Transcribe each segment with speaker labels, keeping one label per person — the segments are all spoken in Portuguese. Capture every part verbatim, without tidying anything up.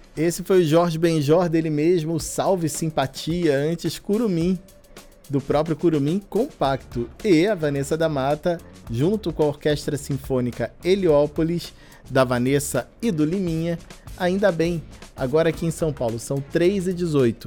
Speaker 1: Esse foi o Jorge Benjor, dele mesmo, o Salve Simpatia, antes Curumim, do próprio Curumim Compacto. E a Vanessa da Mata, junto com a Orquestra Sinfônica Heliópolis, da Vanessa e do Liminha, Ainda Bem, agora aqui em São Paulo, são três e dezoito.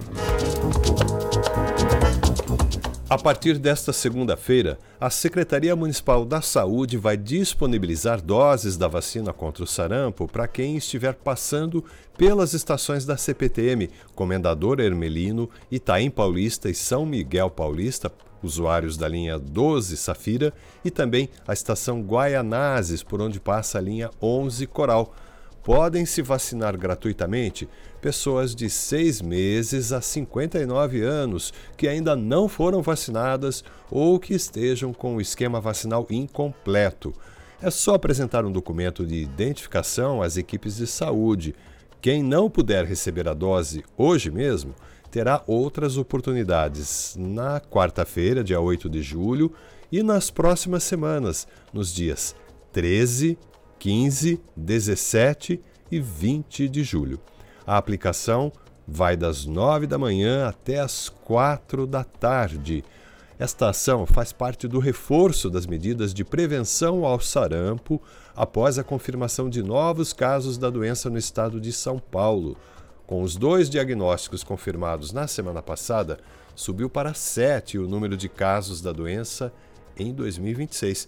Speaker 2: A partir desta segunda-feira, a Secretaria Municipal da Saúde vai disponibilizar doses da vacina contra o sarampo para quem estiver passando pelas estações da C P T M, Comendador Hermelino, Itaim Paulista e São Miguel Paulista, usuários da linha doze Safira, e também a estação Guaianazes, por onde passa a linha onze Coral. Podem se vacinar gratuitamente pessoas de seis meses a cinquenta e nove anos que ainda não foram vacinadas ou que estejam com o esquema vacinal incompleto. É só apresentar um documento de identificação às equipes de saúde. Quem não puder receber a dose hoje mesmo, terá outras oportunidades na quarta-feira, dia oito de julho, e nas próximas semanas, nos dias treze, quinze, dezessete e vinte de julho. A aplicação vai das nove da manhã até as quatro da tarde. Esta ação faz parte do reforço das medidas de prevenção ao sarampo após a confirmação de novos casos da doença no estado de São Paulo. Com os dois diagnósticos confirmados na semana passada, subiu para sete o número de casos da doença em dois mil e vinte e seis.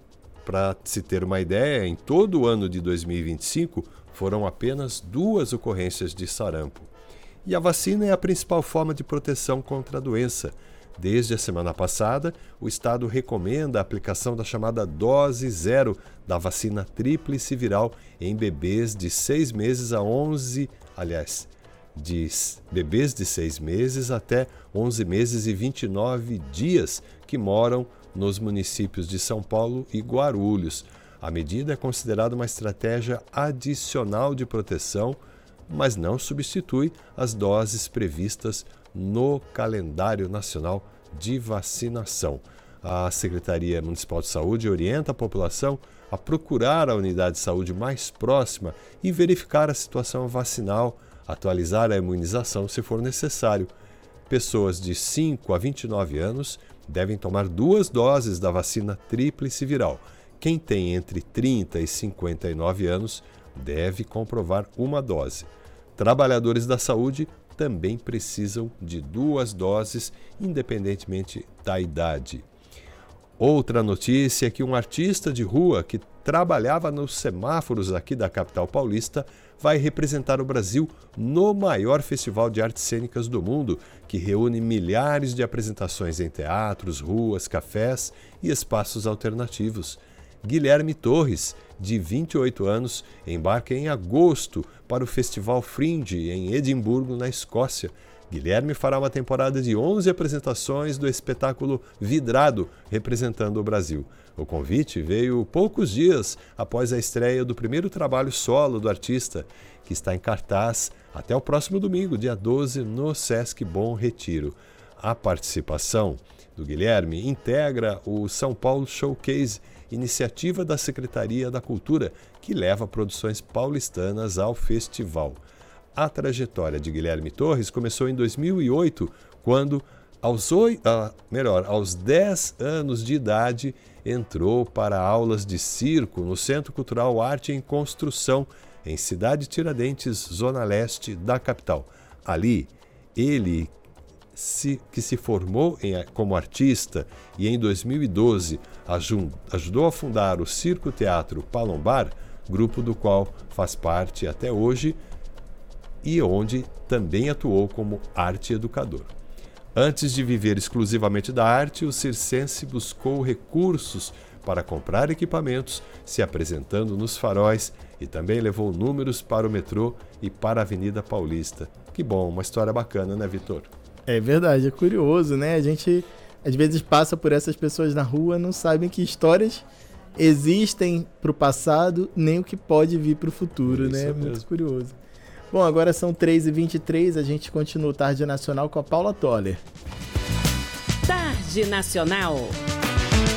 Speaker 2: Para se ter uma ideia, em todo o ano de dois mil e vinte e cinco foram apenas duas ocorrências de sarampo. E a vacina é a principal forma de proteção contra a doença. Desde a semana passada, o Estado recomenda a aplicação da chamada dose zero da vacina tríplice viral em bebês de seis meses a onze, aliás, de bebês de seis meses até onze meses e vinte e nove dias que moram nos municípios de São Paulo e Guarulhos. A medida é considerada uma estratégia adicional de proteção, mas não substitui as doses previstas no calendário nacional de vacinação. A Secretaria Municipal de Saúde orienta a população a procurar a unidade de saúde mais próxima e verificar a situação vacinal, atualizar a imunização se for necessário. Pessoas de cinco a vinte e nove anos devem tomar duas doses da vacina tríplice viral. Quem tem entre trinta e cinquenta e nove anos deve comprovar uma dose. Trabalhadores da saúde também precisam de duas doses, independentemente da idade. Outra notícia é que um artista de rua que trabalhava nos semáforos aqui da capital paulista vai representar o Brasil no maior festival de artes cênicas do mundo, que reúne milhares de apresentações em teatros, ruas, cafés e espaços alternativos. Guilherme Torres, de vinte e oito anos, embarca em agosto para o Festival Fringe, em Edimburgo, na Escócia. Guilherme fará uma temporada de onze apresentações do espetáculo Vidrado, representando o Brasil. O convite veio poucos dias após a estreia do primeiro trabalho solo do artista, que está em cartaz até o próximo domingo, dia doze, no Sesc Bom Retiro. A participação do Guilherme integra o São Paulo Showcase, iniciativa da Secretaria da Cultura, que leva produções paulistanas ao festival. A trajetória de Guilherme Torres começou em dois mil e oito, quando, aos, oito, ah, melhor, aos dez anos de idade, entrou para aulas de circo no Centro Cultural Arte em Construção, em Cidade Tiradentes, zona leste da capital. Ali, ele, se, que se formou em, como artista e em dois mil e doze ajud, ajudou a fundar o Circo Teatro Palombar, grupo do qual faz parte até hoje, e onde também atuou como arte educador. Antes de viver exclusivamente da arte, o circense buscou recursos para comprar equipamentos, se apresentando nos faróis, e também levou números para o metrô e para a Avenida Paulista. Que bom, uma história bacana, né, Vitor?
Speaker 1: É verdade, é curioso, né? A gente às vezes passa por essas pessoas na rua, não sabem que histórias existem para o passado, nem o que pode vir para o futuro, né? É muito curioso. Bom, agora são três e vinte e três, a gente continua o Tarde Nacional com a Paula Toller.
Speaker 3: Tarde Nacional.